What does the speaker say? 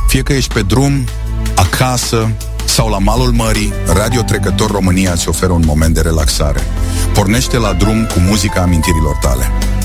Fie că ești pe drum, acasă sau la malul mării, Radio Trecător România îți oferă un moment de relaxare. Pornește la drum cu muzica amintirilor tale.